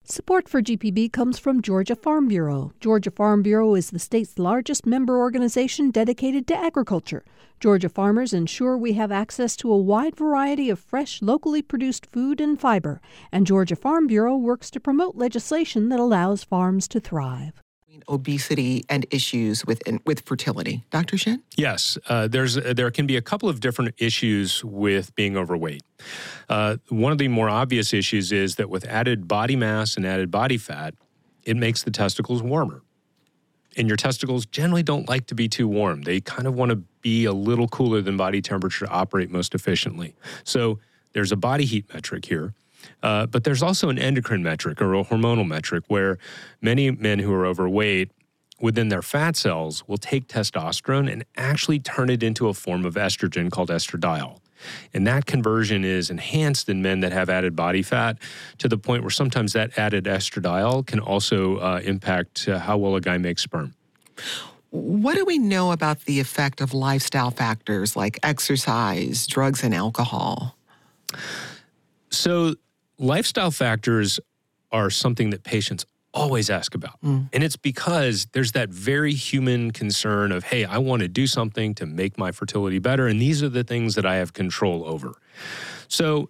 Support for GPB comes from Georgia Farm Bureau. Georgia Farm Bureau is the state's largest member organization dedicated to agriculture. Georgia farmers ensure we have access to a wide variety of fresh, locally produced food and fiber. And Georgia Farm Bureau works to promote legislation that allows farms to thrive. Obesity and issues with fertility. Dr. Shin? Yes, there can be a couple of different issues with being overweight. One of the more obvious issues is that with added body mass and added body fat, it makes the testicles warmer. And your testicles generally don't like to be too warm. They kind of want to be a little cooler than body temperature to operate most efficiently. So there's a body heat metric here. But there's also an endocrine metric or a hormonal metric where many men who are overweight within their fat cells will take testosterone and actually turn it into a form of estrogen called estradiol. And that conversion is enhanced in men that have added body fat to the point where sometimes that added estradiol can also impact how well a guy makes sperm. What do we know about the effect of lifestyle factors like exercise, drugs, and alcohol? So lifestyle factors are something that patients always ask about. And it's because there's that very human concern of, hey, I want to do something to make my fertility better, and these are the things that I have control over. So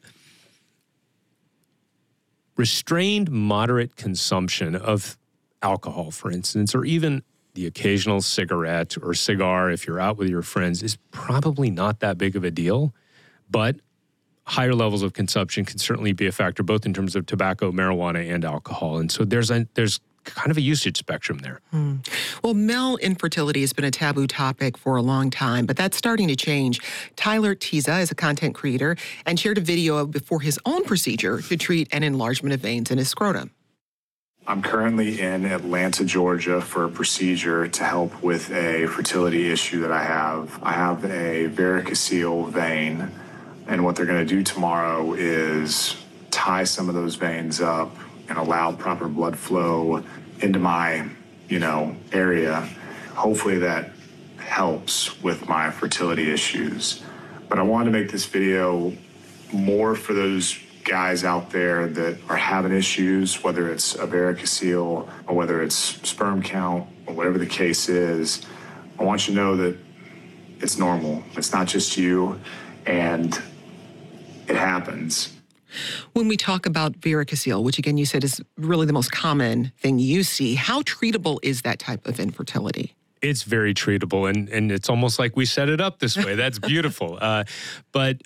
restrained moderate consumption of alcohol, for instance, or even the occasional cigarette or cigar if you're out with your friends is probably not that big of a deal, but higher levels of consumption can certainly be a factor, both in terms of tobacco, marijuana, and alcohol. And so there's kind of a usage spectrum there. Well, male infertility has been a taboo topic for a long time, but that's starting to change. Tyler Tiza is a content creator and shared a video before his own procedure to treat an enlargement of veins in his scrotum. I'm currently in Atlanta, Georgia for a procedure to help with a fertility issue that I have. I have a varicocele vein. And what they're going to do tomorrow is tie some of those veins up and allow proper blood flow into my, area. Hopefully that helps with my fertility issues. But I wanted to make this video more for those guys out there that are having issues, whether it's a varicocele or whether it's sperm count or whatever the case is. I want you to know that it's normal. It's not just you. And it happens. When we talk about varicocele, which again you said is really the most common thing you see, how treatable is that type of infertility? It's very treatable, and it's almost like we set it up this way. That's beautiful. But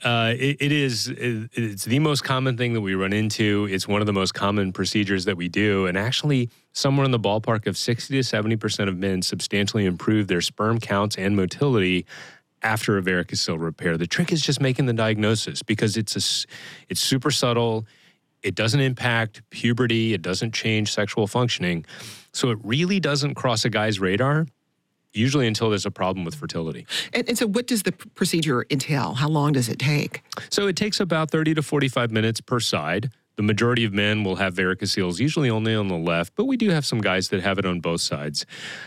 it's the most common thing that we run into. It's one of the most common procedures that we do, and actually somewhere in the ballpark of 60 to 70% of men substantially improve their sperm counts and motility after a varicocele repair. The trick is just making the diagnosis because it's super subtle. It doesn't impact puberty. It doesn't change sexual functioning. So it really doesn't cross a guy's radar, usually until there's a problem with fertility. And so what does the procedure entail? How long does it take? So it takes about 30 to 45 minutes per side. The majority of men will have varicoceles, usually only on the left, but we do have some guys that have it on both sides.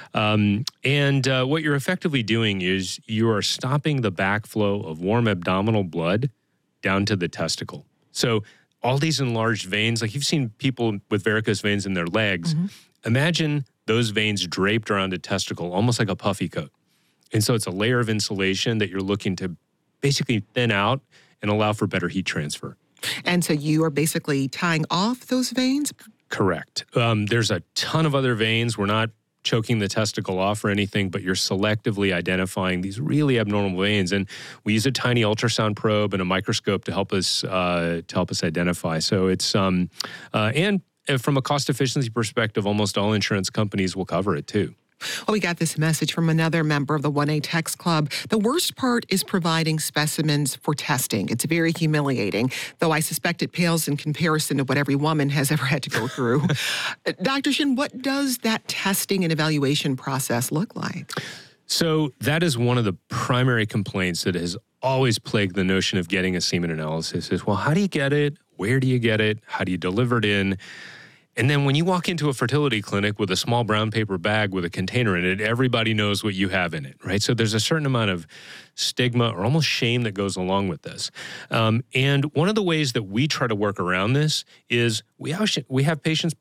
What you're effectively doing is you are stopping the backflow of warm abdominal blood down to the testicle. So all these enlarged veins, like you've seen people with varicose veins in their legs, imagine those veins draped around a testicle, almost like a puffy coat. And so it's a layer of insulation that you're looking to basically thin out and allow for better heat transfer. And so you are basically tying off those veins? Correct. There's a ton of other veins. We're not choking the testicle off or anything, but you're selectively identifying these really abnormal veins. And we use a tiny ultrasound probe and a microscope to help us identify. So it's and from a cost efficiency perspective, almost all insurance companies will cover it too. Well, we got this message from another member of the 1A Text Club. The worst part is providing specimens for testing. It's very humiliating, though I suspect it pales in comparison to what every woman has ever had to go through. Dr. Shin, what does that testing and evaluation process look like? So that is one of the primary complaints that has always plagued the notion of getting a semen analysis is, well, how do you get it? Where do you get it? How do you deliver it in? And then when you walk into a fertility clinic with a small brown paper bag with a container in it, everybody knows what you have in it, right? So there's a certain amount of stigma or almost shame that goes along with this. And one of the ways that we try to work around this is we have patients